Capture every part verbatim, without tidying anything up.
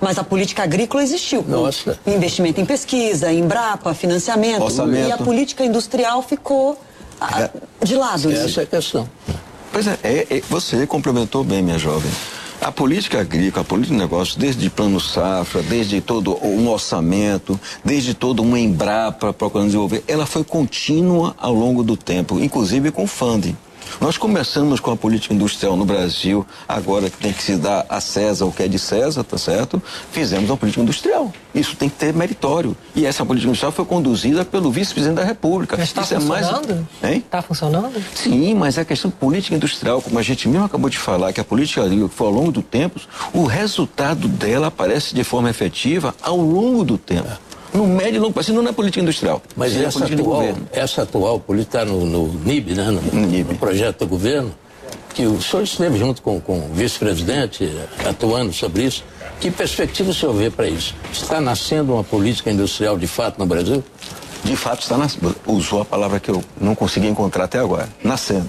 Mas a política agrícola existiu. Nossa. Investimento em pesquisa, em Embrapa, financiamento. Orçamento. E a política industrial ficou a, de lado. Essa é a questão. Pois é, é, é, você complementou bem, minha jovem. A política agrícola, a política de negócios, desde plano safra, desde todo um orçamento, desde todo uma Embrapa procurando desenvolver, ela foi contínua ao longo do tempo, inclusive com funding. Nós começamos com a política industrial no Brasil, agora tem que se dar a César o que é de César, tá certo? Fizemos uma política industrial. Isso tem que ter meritório. E essa política industrial foi conduzida pelo vice-presidente da República. Mas está Isso funcionando? É mais... Está funcionando? Sim, mas a questão política industrial, como a gente mesmo acabou de falar, que a política agrícola foi ao longo do tempo, o resultado dela aparece de forma efetiva ao longo do tempo. No médio e longo prazo, não é política industrial. Mas é essa, atual, essa atual política está no, no N I B, né? no, no, no projeto do governo, que o senhor esteve junto com, com o vice-presidente atuando sobre isso. Que perspectiva o senhor vê para isso? Está nascendo uma política industrial de fato no Brasil? De fato está nascendo. Usou a palavra que eu não consegui encontrar até agora. Nascendo.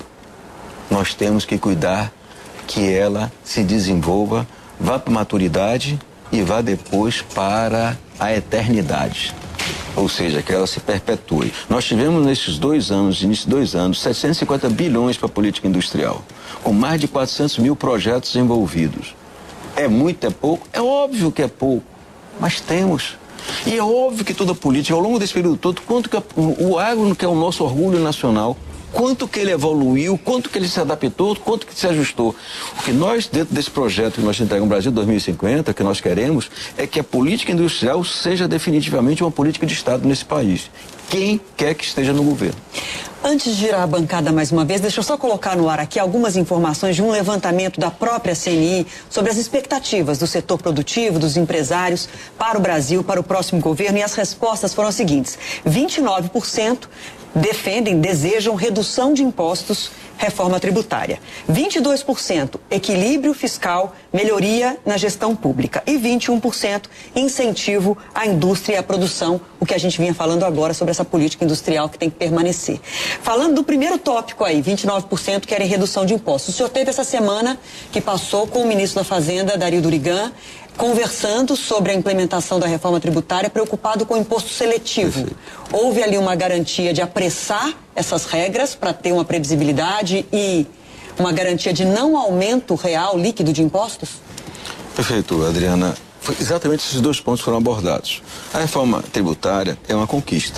Nós temos que cuidar que ela se desenvolva, vá para a maturidade e vá depois para a eternidade, ou seja, que ela se perpetue. Nós tivemos nesses dois anos, início de dois anos, setecentos e cinquenta bilhões para a política industrial, com mais de quatrocentos mil projetos envolvidos. É muito, é pouco? É óbvio que é pouco, mas temos. E é óbvio que toda política, ao longo desse período todo, quanto que o, o agro, que é o nosso orgulho nacional, quanto que ele evoluiu, quanto que ele se adaptou, quanto que se ajustou. O que nós, dentro desse projeto que nós entregamos no Brasil dois mil e cinquenta, o que nós queremos é que a política industrial seja definitivamente uma política de Estado nesse país. Quem quer que esteja no governo. Antes de girar a bancada mais uma vez, deixa eu só colocar no ar aqui algumas informações de um levantamento da própria C N I sobre as expectativas do setor produtivo, dos empresários para o Brasil, para o próximo governo, e as respostas foram as seguintes: vinte e nove por cento defendem, desejam redução de impostos, reforma tributária. vinte e dois por cento equilíbrio fiscal, melhoria na gestão pública. E vinte e um por cento incentivo à indústria e à produção, o que a gente vinha falando agora sobre essa política industrial que tem que permanecer. Falando do primeiro tópico aí, vinte e nove por cento querem redução de impostos. O senhor teve essa semana que passou com o ministro da Fazenda, Dario Durigan, conversando sobre a implementação da reforma tributária, preocupado com o imposto seletivo. Houve ali uma garantia de apressar essas regras para ter uma previsibilidade e uma garantia de não aumento real líquido de impostos? Perfeito, Adriana. Foi exatamente esses dois pontos que foram abordados. A reforma tributária é uma conquista.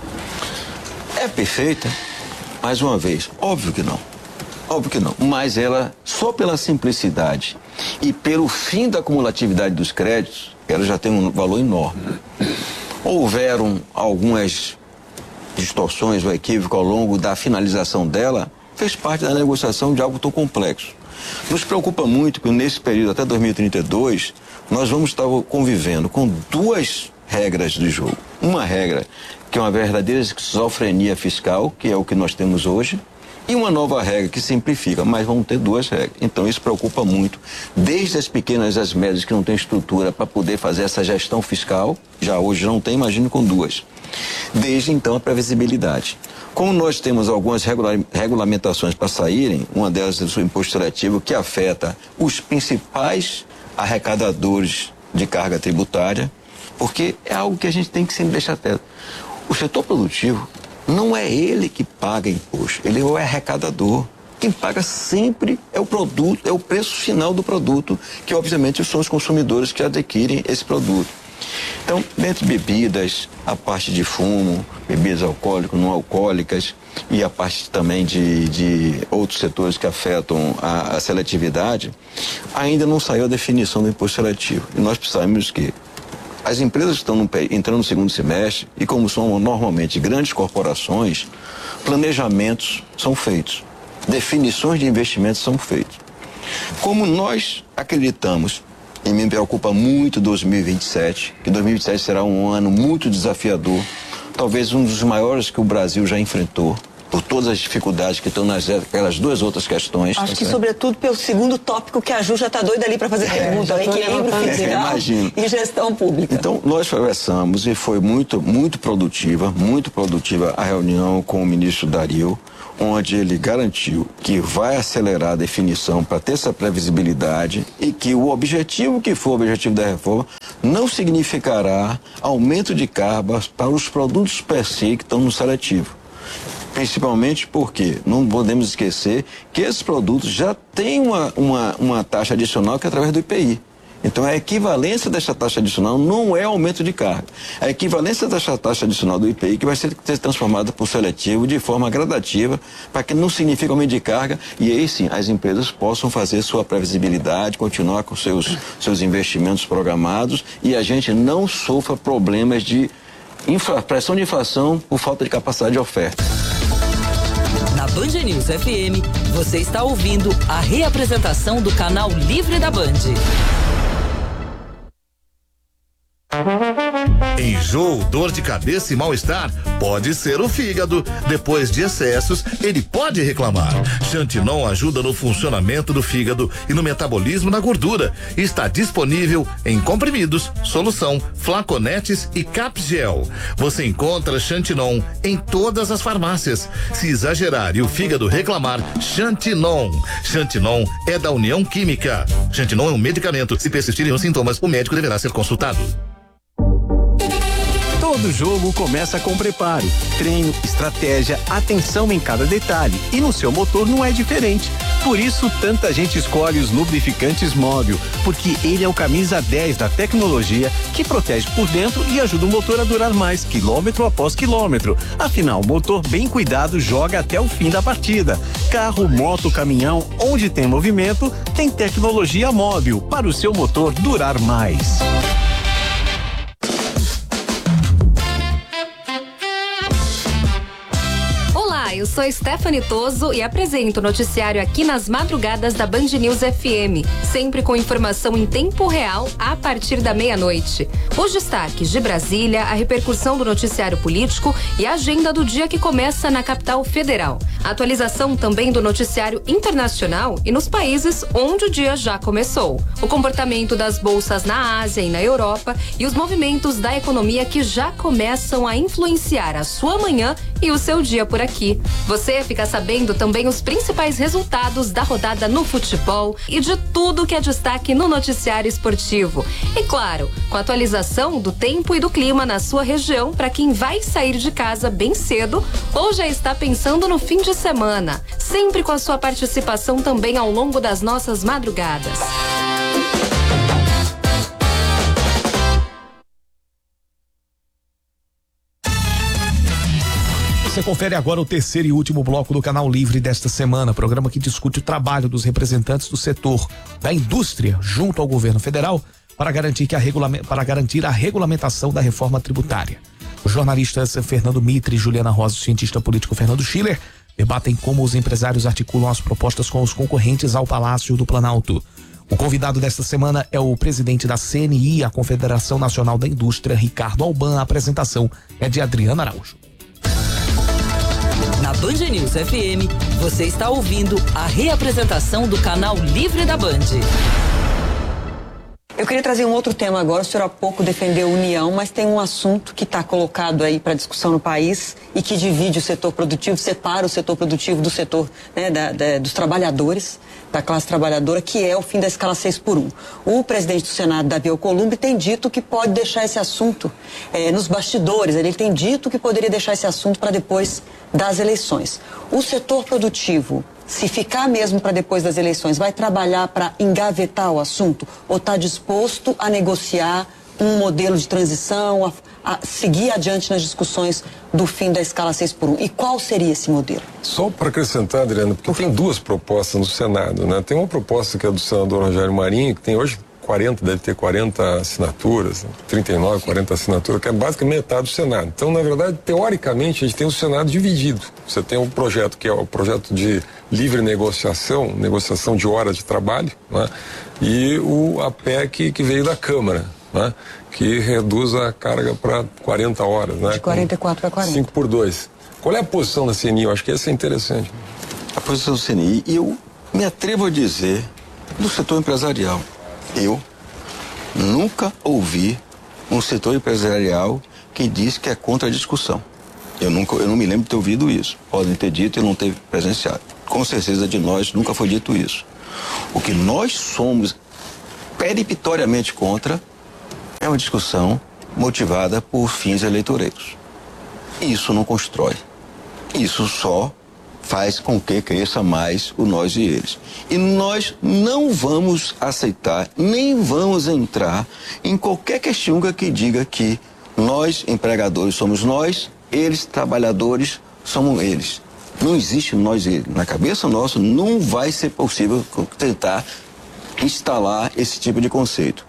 É perfeita? Mais uma vez, óbvio que não. Óbvio que não. Mas ela, só pela simplicidade e pelo fim da acumulatividade dos créditos, ela já tem um valor enorme. Houveram algumas distorções ou equívocos ao longo da finalização dela, fez parte da negociação de algo tão complexo. Nos preocupa muito que nesse período, até dois mil e trinta e dois, nós vamos estar convivendo com duas regras de jogo. Uma regra que é uma verdadeira esquizofrenia fiscal, que é o que nós temos hoje, e uma nova regra que simplifica, mas vão ter duas regras. Então isso preocupa muito, desde as pequenas às médias que não têm estrutura para poder fazer essa gestão fiscal, já hoje não tem, imagine com duas. Desde então a previsibilidade. Como nós temos algumas regula regulamentações para saírem, uma delas é o imposto seletivo, que afeta os principais arrecadadores de carga tributária, porque é algo que a gente tem que sempre deixar até. O setor produtivo não é ele que paga imposto, ele é o arrecadador. Quem paga sempre é o produto, é o preço final do produto, que obviamente são os consumidores que adquirem esse produto. Então, dentre bebidas, a parte de fumo, bebidas alcoólicas, não alcoólicas, e a parte também de, de outros setores que afetam a, a seletividade, ainda não saiu a definição do imposto seletivo. E nós precisamos que as empresas que estão no, entrando no segundo semestre, e como são normalmente grandes corporações, planejamentos são feitos, definições de investimentos são feitas. Como nós acreditamos, e me preocupa muito dois mil e vinte e sete, que dois mil e vinte e sete será um ano muito desafiador, talvez um dos maiores que o Brasil já enfrentou, por todas as dificuldades que estão nas aquelas duas outras questões. Acho que sobretudo pelo segundo tópico que a Ju já está doida ali para fazer é, pergunta, equilíbrio fiscal e gestão pública. Então, nós conversamos e foi muito, muito produtiva, muito produtiva a reunião com o ministro Dario, onde ele garantiu que vai acelerar a definição para ter essa previsibilidade e que o objetivo que for o objetivo da reforma não significará aumento de cargas para os produtos per se que estão no seletivo. Principalmente porque não podemos esquecer que esses produtos já têm uma, uma, uma taxa adicional que é através do I P I. Então, a equivalência dessa taxa adicional não é aumento de carga. A equivalência dessa taxa adicional do I P I que vai ser, ser transformada por seletivo de forma gradativa, para que não signifique aumento de carga, e aí sim as empresas possam fazer sua previsibilidade, continuar com seus, seus investimentos programados e a gente não sofra problemas de infla, pressão de inflação por falta de capacidade de oferta. Na Band News F M, você está ouvindo a reapresentação do canal Livre da Band. Enjoo, dor de cabeça e mal-estar pode ser o fígado. Depois de excessos, ele pode reclamar. Xantinon ajuda no funcionamento do fígado e no metabolismo da gordura. Está disponível em comprimidos, solução, flaconetes e capgel. Você encontra Xantinon em todas as farmácias. Se exagerar e o fígado reclamar, Xantinon. Xantinon é da União Química. Xantinon é um medicamento. Se persistirem os sintomas, o médico deverá ser consultado. Todo jogo começa com preparo, treino, estratégia, atenção em cada detalhe, e no seu motor não é diferente. Por isso, tanta gente escolhe os lubrificantes Móbil, porque ele é o camisa dez da tecnologia que protege por dentro e ajuda o motor a durar mais, quilômetro após quilômetro. Afinal, motor bem cuidado joga até o fim da partida. Carro, moto, caminhão, onde tem movimento, tem tecnologia Móbil para o seu motor durar mais. Eu sou Stephanie Toso e apresento o noticiário aqui nas madrugadas da Band News F M, sempre com informação em tempo real a partir da meia-noite. Os destaques de Brasília, a repercussão do noticiário político e a agenda do dia que começa na capital federal. A atualização também do noticiário internacional e nos países onde o dia já começou. O comportamento das bolsas na Ásia e na Europa e os movimentos da economia que já começam a influenciar a sua manhã e o seu dia por aqui. Você fica sabendo também os principais resultados da rodada no futebol e de tudo que é destaque no noticiário esportivo. E claro, com a atualização do tempo e do clima na sua região para quem vai sair de casa bem cedo ou já está pensando no fim de semana. Sempre com a sua participação também ao longo das nossas madrugadas. Você confere agora o terceiro e último bloco do Canal Livre desta semana, programa que discute o trabalho dos representantes do setor da indústria junto ao governo federal para garantir, que a, regulament... para garantir a regulamentação da reforma tributária. Os jornalistas Fernando Mitre e Juliana Rosa, o cientista político Fernando Schiller, debatem como os empresários articulam as propostas com os concorrentes ao Palácio do Planalto. O convidado desta semana é o presidente da C N I, a Confederação Nacional da Indústria, Ricardo Alban. A apresentação é de Adriana Araújo. Na Band News F M, você está ouvindo a reapresentação do canal Livre da Band. Eu queria trazer um outro tema agora. O senhor há pouco defendeu a União, mas tem um assunto que está colocado aí para discussão no país e que divide o setor produtivo, separa o setor produtivo do setor, né, da, da, dos trabalhadores, da classe trabalhadora, que é o fim da escala seis por um. O presidente do Senado, Davi Alcolumbre, tem dito que pode deixar esse assunto eh, nos bastidores. Ele tem dito que poderia deixar esse assunto para depois das eleições. O setor produtivo, se ficar mesmo para depois das eleições, vai trabalhar para engavetar o assunto ou está disposto a negociar um modelo de transição, a, a seguir adiante nas discussões do fim da escala seis por um? E qual seria esse modelo? Só para acrescentar, Adriana, porque tem duas propostas no Senado, né? Tem uma proposta que é do senador Rogério Marinho, que tem hoje quarenta, deve ter quarenta assinaturas, trinta e nove, quarenta assinaturas, que é basicamente metade do Senado. Então, na verdade, teoricamente, a gente tem o Senado dividido. Você tem um projeto que é o projeto de livre negociação, negociação de horas de trabalho, né? E o, a P E C que veio da Câmara, né? Que reduz a carga para quarenta horas. Né? De quarenta e quatro para quarenta. cinco por dois. Qual é a posição da C N I? Eu acho que essa é interessante. A posição da C N I, eu me atrevo a dizer, do setor empresarial. Eu nunca ouvi um setor empresarial que diz que é contra a discussão. Eu, nunca, eu não me lembro de ter ouvido isso. Podem ter dito e não ter presenciado. Com certeza de nós nunca foi dito isso. O que nós somos peremptoriamente contra é uma discussão motivada por fins eleitoreiros. Isso não constrói. Isso só faz com que cresça mais o nós e eles. E nós não vamos aceitar, nem vamos entrar em qualquer questionga que diga que nós, empregadores, somos nós, eles, trabalhadores, somos eles. Não existe nós e eles. Na cabeça nossa, não vai ser possível tentar instalar esse tipo de conceito.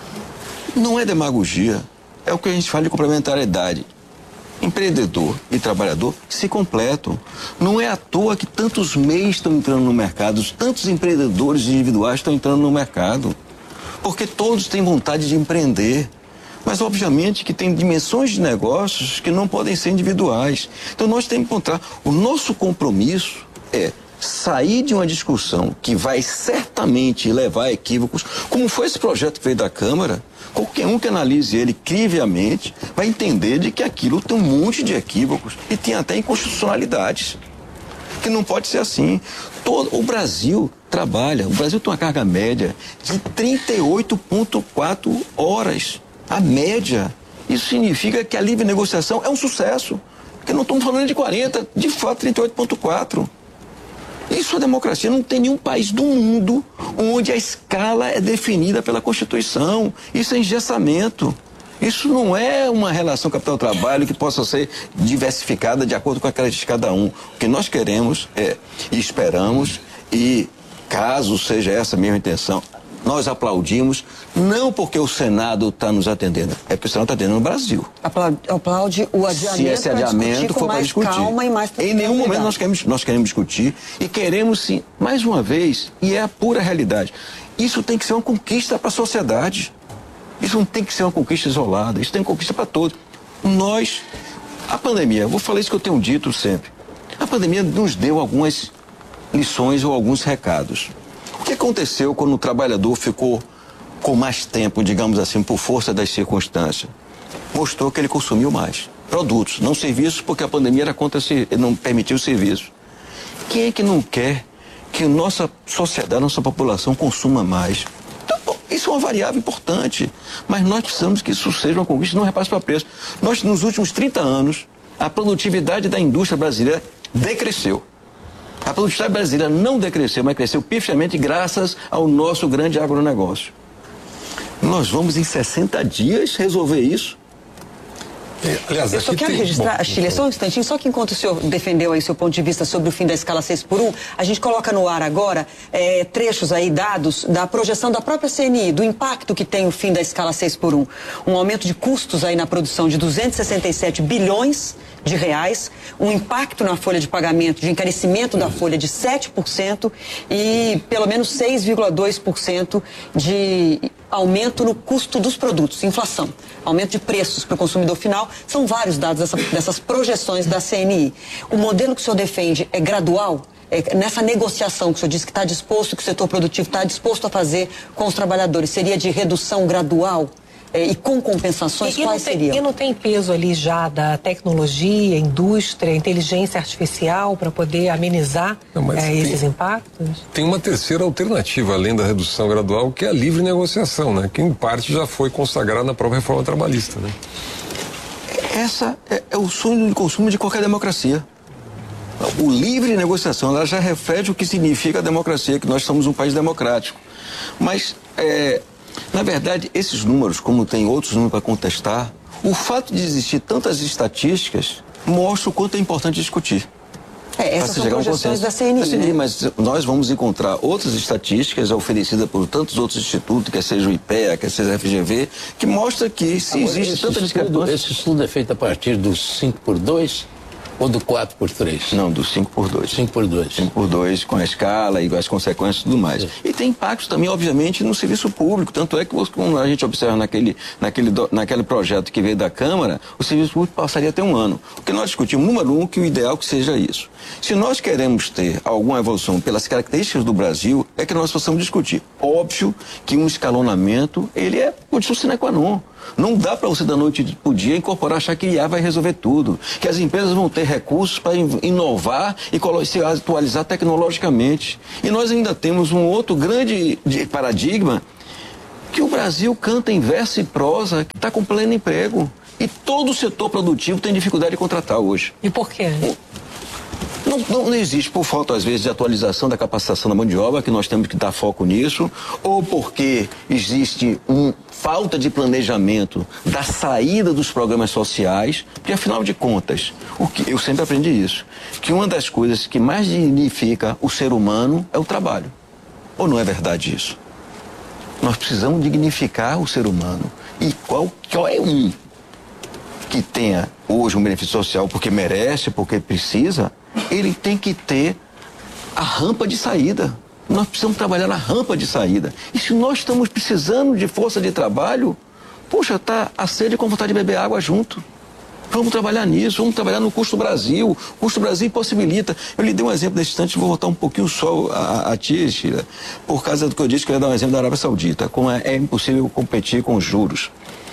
Não é demagogia, é o que a gente fala de complementariedade. Empreendedor e trabalhador se completam. Não é à toa que tantos meios estão entrando no mercado, tantos empreendedores individuais estão entrando no mercado, porque todos têm vontade de empreender. Mas, obviamente, que tem dimensões de negócios que não podem ser individuais. Então, nós temos que encontrar. O nosso compromisso é sair de uma discussão que vai certamente levar a equívocos, como foi esse projeto que veio da Câmara. Qualquer um que analise ele crivelmente vai entender de que aquilo tem um monte de equívocos e tem até inconstitucionalidades. Que não pode ser assim. Todo, o Brasil trabalha, o Brasil tem uma carga média de trinta e oito vírgula quatro horas. A média. Isso significa que a livre negociação é um sucesso. Porque não estamos falando de quarenta, de fato trinta e oito vírgula quatro. Isso é democracia. Não tem nenhum país do mundo onde a escala é definida pela Constituição. Isso é engessamento. Isso não é uma relação capital-trabalho que possa ser diversificada de acordo com a característica de cada um. O que nós queremos é, e esperamos, e caso seja essa a mesma intenção, nós aplaudimos, não porque o Senado está nos atendendo, é porque o Senado está atendendo no Brasil. Aplaude, aplaude o adiamento. Se esse adiamento for para discutir. Calma e mais em nenhum momento nós queremos, nós queremos discutir e queremos sim, mais uma vez, e é a pura realidade, isso tem que ser uma conquista para a sociedade. Isso não tem que ser uma conquista isolada, isso tem uma conquista para todos. Nós, a pandemia, eu vou falar isso que eu tenho dito sempre, a pandemia nos deu algumas lições ou alguns recados. O que aconteceu quando o trabalhador ficou com mais tempo, digamos assim, por força das circunstâncias? Mostrou que ele consumiu mais produtos, não serviços, porque a pandemia era contra, não permitiu serviços. Quem é que não quer que nossa sociedade, nossa população consuma mais? Então, isso é uma variável importante, mas nós precisamos que isso seja uma conquista, não repasse para preço. Nós, nos últimos trinta anos, a produtividade da indústria brasileira decresceu. A produtividade brasileira não decresceu, mas cresceu pifiamente graças ao nosso grande agronegócio. Nós vamos em sessenta dias resolver isso? É, aliás, eu só quero tem... registrar, Bom, Chile, só um instantinho, só que enquanto o senhor defendeu aí seu ponto de vista sobre o fim da escala seis por um, a gente coloca no ar agora é, trechos aí, dados da projeção da própria C N I, do impacto que tem o fim da escala seis por um. Um aumento de custos aí na produção de duzentos e sessenta e sete bilhões de reais, um impacto na folha de pagamento, de encarecimento da folha de sete por cento e pelo menos seis vírgula dois por cento de aumento no custo dos produtos, inflação, aumento de preços para o consumidor final. São vários dados dessa, dessas projeções da C N I. O modelo que o senhor defende é gradual? É, nessa negociação que o senhor disse que está disposto, que o setor produtivo está disposto a fazer com os trabalhadores, seria de redução gradual? É, e com compensações, e, e quais tem, seriam? E não tem peso ali já da tecnologia, indústria, inteligência artificial para poder amenizar não, é, tem, esses impactos? Tem uma terceira alternativa, além da redução gradual, que é a livre negociação, né? Que em parte já foi consagrada na própria reforma trabalhista, né? Essa é, é o sonho de consumo de qualquer democracia. O livre negociação, ela já reflete o que significa a democracia, que nós somos um país democrático. Mas, é, na verdade, esses números, como tem outros números para contestar, o fato de existir tantas estatísticas mostra o quanto é importante discutir. É, essas são projeções da C N I, né? Mas nós vamos encontrar outras estatísticas oferecidas por tantos outros institutos, quer seja o I P E A, quer seja o F G V, que mostra que se Agora, existe tanta discrepância... Esse estudo é feito a partir dos cinco por dois ou do quatro por três? Não, do cinco por dois. cinco por dois. cinco por dois, com a escala e as consequências e tudo mais. É. E tem impactos também, obviamente, no serviço público. Tanto é que, como a gente observa naquele, naquele, naquele projeto que veio da Câmara, o serviço público passaria a ter um ano. O que nós discutimos, número um, que o ideal que seja isso. Se nós queremos ter alguma evolução pelas características do Brasil, é que nós possamos discutir. Óbvio que um escalonamento, ele é condição sine qua non. Não dá para você da noite para o dia incorporar, achar que I A vai resolver tudo. Que as empresas vão ter recursos para inovar e se atualizar tecnologicamente. E nós ainda temos um outro grande paradigma que o Brasil canta em verso e prosa, que está com pleno emprego. E todo o setor produtivo tem dificuldade de contratar hoje. E por quê? Não, não, não existe, por falta, às vezes, de atualização da capacitação da mão de obra, que nós temos que dar foco nisso, ou porque existe uma falta de planejamento da saída dos programas sociais, porque, afinal de contas, o que, eu sempre aprendi isso, que uma das coisas que mais dignifica o ser humano é o trabalho. Ou não é verdade isso? Nós precisamos dignificar o ser humano. E qual, qual é um que tenha hoje um benefício social porque merece, porque precisa, ele tem que ter a rampa de saída. Nós precisamos trabalhar na rampa de saída. E se nós estamos precisando de força de trabalho, poxa, tá a sede com vontade de beber água junto. Vamos trabalhar nisso, vamos trabalhar no Custo Brasil. O Custo Brasil possibilita. Eu lhe dei um exemplo nesse instante, vou voltar um pouquinho só a, a ti, Sheila, por causa do que eu disse, que eu ia dar um exemplo da Arábia Saudita, como é, é impossível competir com os juros.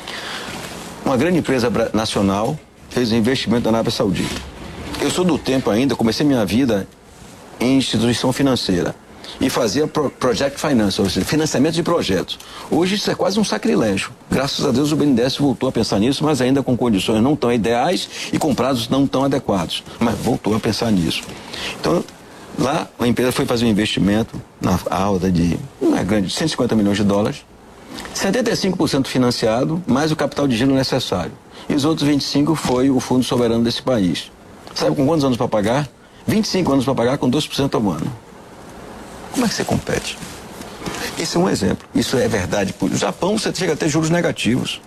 Uma grande empresa nacional fez um investimento na Arábia Saudita. Eu sou do tempo ainda, comecei minha vida em instituição financeira e fazia pro, project finance, ou seja, financiamento de projetos. Hoje isso é quase um sacrilégio. Graças a Deus o B N D E S voltou a pensar nisso, mas ainda com condições não tão ideais e com prazos não tão adequados. Mas voltou a pensar nisso. Então, lá a empresa foi fazer um investimento na alta de uma grande, cento e cinquenta milhões de dólares, setenta e cinco por cento financiado, mais o capital de giro necessário. E os outros vinte e cinco por cento foi o fundo soberano desse país. Sabe com quantos anos para pagar? vinte e cinco anos para pagar com dois por cento ao ano. Como é que você compete? Esse é um exemplo. Isso é verdade. No Japão você chega a ter juros negativos.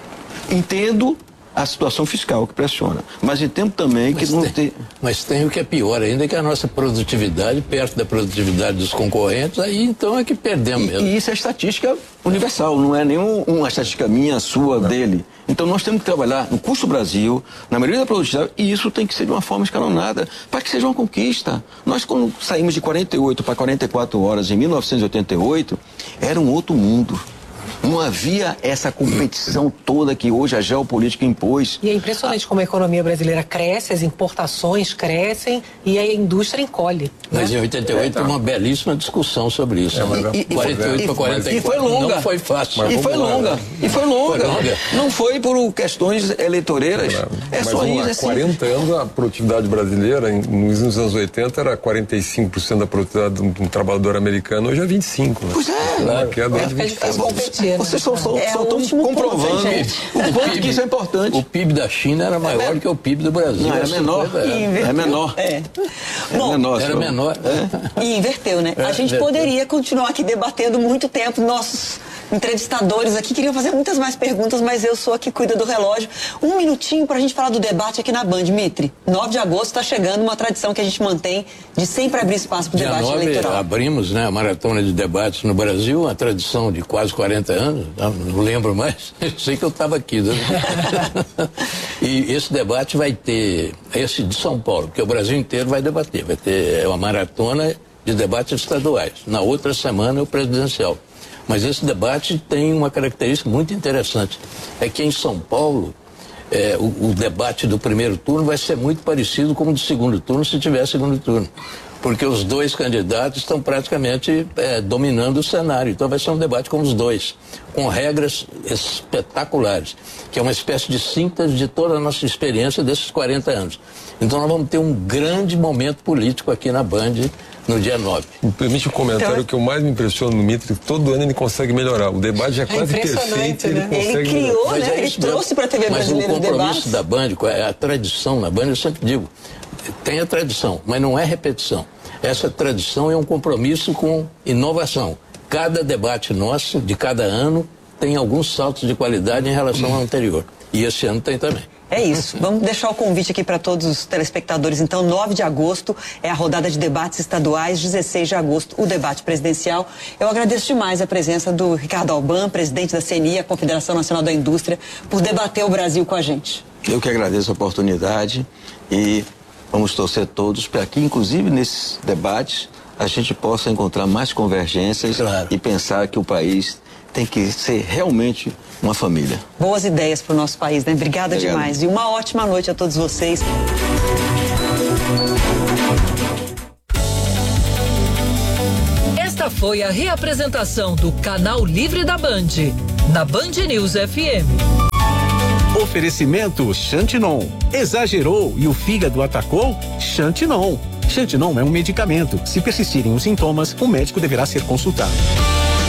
Entendo a situação fiscal que pressiona, mas entendo também que mas não tem, tem... Mas tem o que é pior ainda, que a nossa produtividade, perto da produtividade dos concorrentes, aí então é que perdemos e, mesmo. E isso é estatística universal, não é nenhuma uma estatística minha, sua, não. dele. Então nós temos que trabalhar no Custo Brasil, na maioria da produtividade, e isso tem que ser de uma forma escalonada, para que seja uma conquista. Nós, quando saímos de quarenta e oito para quarenta e quatro horas em mil novecentos e oitenta e oito, era um outro mundo. Não havia essa competição toda que hoje a geopolítica impôs. E é impressionante como a economia brasileira cresce, as importações crescem e a indústria encolhe. Mas né? em oitenta e oito é, uma belíssima discussão sobre isso. É, e, e, quarenta e oito para quarenta e quatro. E foi longa. Não foi fácil. E foi longa. E foi longa. Foi longa. Não foi por questões eleitoreiras. É, Mas só isso. Há assim. quarenta anos a produtividade brasileira, nos anos oitenta, era quarenta e cinco por cento da produtividade de um trabalhador americano, hoje é vinte e cinco por cento. Né? Pois é. Uma queda é, é difícil competir, né? Vocês só estão É comprovando o quanto que isso é importante. O P I B da China era maior é, que o P I B do Brasil. Não, era menor. É, é menor. É. Bom, menor, era menor. É. E inverteu, né? É, a gente inverteu. poderia continuar aqui debatendo muito tempo. Nossos entrevistadores aqui queriam fazer muitas mais perguntas, mas eu sou a que cuida do relógio. Um minutinho para a gente falar do debate aqui na Band, Mitri. nove de agosto está chegando, uma tradição que a gente mantém de sempre abrir espaço para o debate nove, eleitoral. Abrimos, né, a maratona de debates no Brasil, uma tradição de quase quarenta anos, não lembro mais, eu sei que eu estava aqui. Né? E esse debate vai ter, esse de São Paulo, porque o Brasil inteiro vai debater, vai ter uma maratona de debates estaduais. Na outra semana é o presidencial. Mas esse debate tem uma característica muito interessante. É que em São Paulo, é, o, o debate do primeiro turno vai ser muito parecido com o do segundo turno, se tiver segundo turno. Porque os dois candidatos estão praticamente é, dominando o cenário. Então vai ser um debate com os dois, com regras espetaculares, que é uma espécie de síntese de toda a nossa experiência desses quarenta anos. Então nós vamos ter um grande momento político aqui na Band no dia nove. Me permite um comentário então, que eu mais me impressiona no Mitre, todo ano ele consegue melhorar. O debate já é quase é perfeito, né? ele consegue Ele criou, melhorar. né? É ele trouxe para a T V brasileira o compromisso debates. da Band, a tradição na Band, eu sempre digo, tem a tradição, mas não é repetição. Essa tradição é um compromisso com inovação. Cada debate nosso, de cada ano, tem alguns saltos de qualidade em relação ao anterior. E esse ano tem também. É isso. Vamos deixar o convite aqui para todos os telespectadores. Então, nove de agosto é a rodada de debates estaduais, dezesseis de agosto, o debate presidencial. Eu agradeço demais a presença do Ricardo Alban, presidente da C N I, a Confederação Nacional da Indústria, por debater o Brasil com a gente. Eu que agradeço a oportunidade e vamos torcer todos para que, inclusive nesses debates, a gente possa encontrar mais convergências, claro, e pensar que o país tem que ser realmente uma família. Boas ideias para o nosso país, né? Obrigada Obrigado. demais. E uma ótima noite a todos vocês. Esta Esta foi a reapresentação do Canal Livre da Band, na Band News F M. Oferecimento Xantinon. Exagerou e o fígado atacou? Xantinon. Xantinon é um medicamento. Se persistirem os sintomas, o médico deverá ser consultado.